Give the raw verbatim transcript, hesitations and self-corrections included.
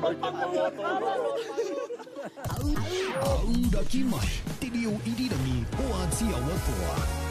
Ang daki mai, tiliw idi dangi, hoa sia watua.